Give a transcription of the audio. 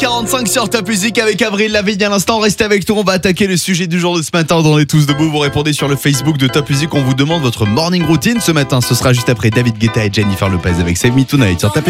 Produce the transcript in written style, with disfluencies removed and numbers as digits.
8h45 sur Top Music avec Avril Lavigne à l'instant. Restez avec nous, on va attaquer le sujet du jour de ce matin dans les tous debout. Vous répondez sur le Facebook de Top Music, on vous demande votre morning routine ce matin. Ce sera juste après David Guetta et Jennifer Lopez avec Save Me Tonight sur Top Music.